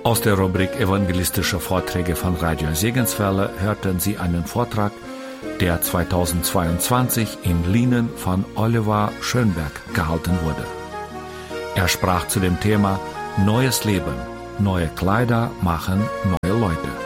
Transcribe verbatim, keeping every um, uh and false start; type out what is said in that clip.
Aus der Rubrik Evangelistische Vorträge von Radio Segenswelle hörten Sie einen Vortrag, der zweitausendzweiundzwanzig in Lienen von Oliver Schönberg gehalten wurde. Er sprach zu dem Thema Neues Leben, neue Kleider machen neue Leute.